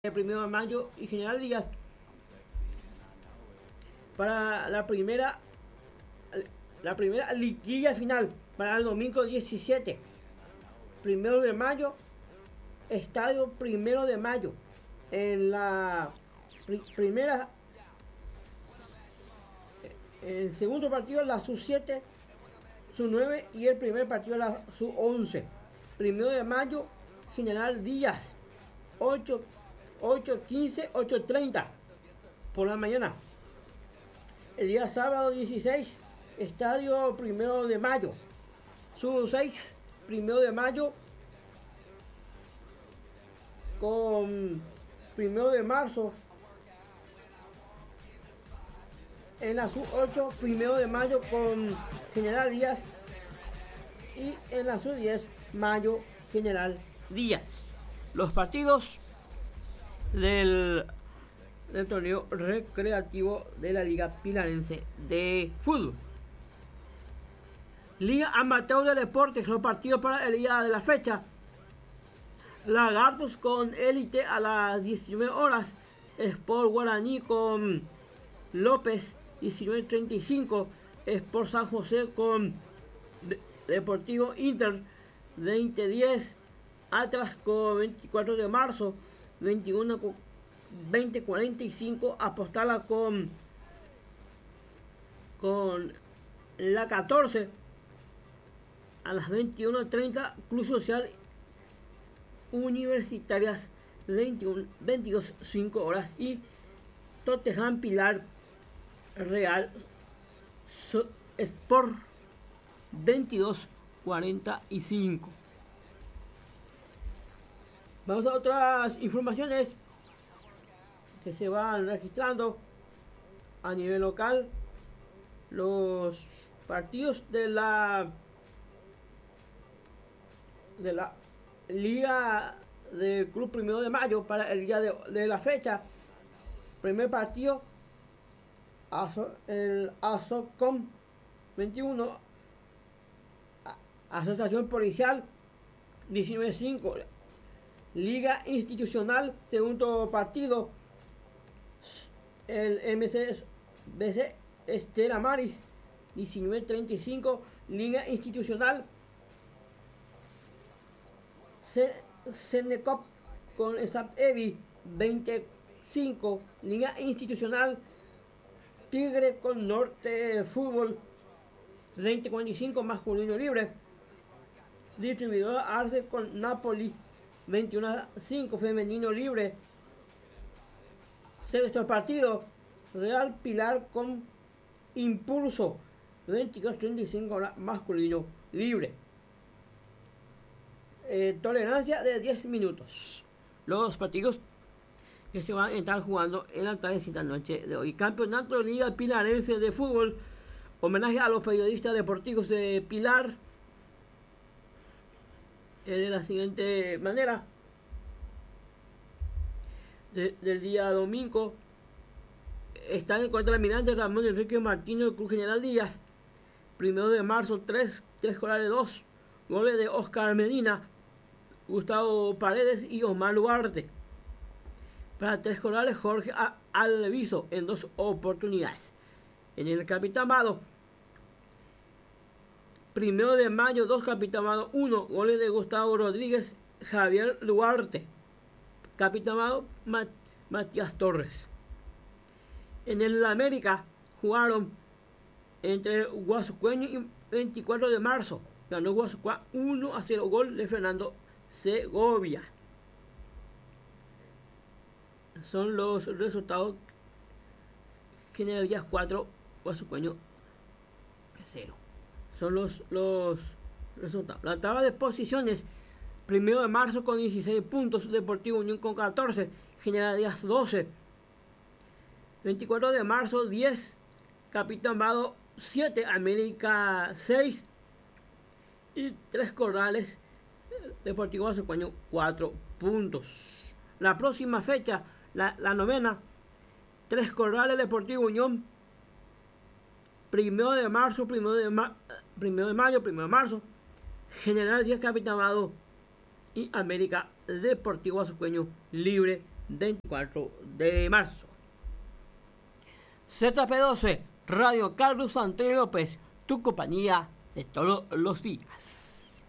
el 1 de mayo y General Díaz para la primera liguilla final para el domingo 17. 1 de mayo, estadio 1 de mayo. En la primera, el segundo partido la sub-7, sub-9 y el primer partido la sub-11. 1 de mayo, General Díaz, 8:15, 8:30 por la mañana. El día sábado 16, estadio 1 de mayo, sub-6, 1 de mayo con 1 de marzo. En la sub-8, 1 de mayo con General Díaz. Y en la sub-10, Mayo, General Díaz. Los partidos del torneo recreativo de la Liga Pilarense de Fútbol. Liga Amateur de Deportes, los partidos para el día de la fecha. Lagartos con Élite a las 19 horas. Sport Guaraní con López, 19:35. Sport San José con Deportivo Inter, 20:10. Atlas con 24 de marzo, 20:45. Apostala con la 14 a las 21:30. Club Social Universitarias, 22:05 horas. Y Tottenham Pilar Real Sport, 22:45. Vamos a otras informaciones que se van registrando a nivel local. Los partidos de la Liga del Club 1 de mayo para el día de la fecha. Primer partido, el ASOCOM 21, Asociación Policial, 19:05. Liga Institucional, segundo partido, el MCBC Estela Maris, 19:35. Liga Institucional, Senecop con SAP Evi, 20:05. Liga Institucional, Tigre con Norte Fútbol, 20:45, masculino libre. Distribuidor Arce con Napoli, 21:05, femenino libre. Sexto partido, Real Pilar con Impulso, 22:35, masculino libre. Tolerancia de 10 minutos. Los partidos que se van a estar jugando en la tardecita noche de hoy. Campeonato de Liga Pilarense de Fútbol. Homenaje a los periodistas deportivos de Pilar. De la siguiente manera. Del día domingo está en contra del almirante Ramón Enrique Martínez del Club General Díaz. 1 de marzo, 3 goles 2 goles de Oscar Medina, Gustavo Paredes y Omar Duarte. Para 3 goles, Jorge Alviso en 2 oportunidades. En el Capitamado, 1 de mayo, 2 Capitamado, 1 goles de Gustavo Rodríguez, Javier Duarte. Capitamado, Matías Torres. En el América jugaron entre Guasucueño y 24 de marzo. Ganó Guasucuá 1-0, gol de Fernando Segovia. Son los resultados. General Díaz 4, Guasucueño 0. Son los resultados. La tabla de posiciones: 1 de marzo con 16 puntos, Deportivo Unión con 14, General Díaz 12, 24 de marzo 10, Capitán Vado 7, América 6 y 3 Corrales, Deportivo Guasucueño 4 puntos. La próxima fecha, la novena, 3 Corrales, Deportivo Unión, 1 de marzo, 1 de mayo, 1 de marzo, General Díaz, Capitán Vado y América Deportivo Guasucueño libre 24 de marzo. ZP12, Radio Carlos Antonio López, tu compañía de todos los días.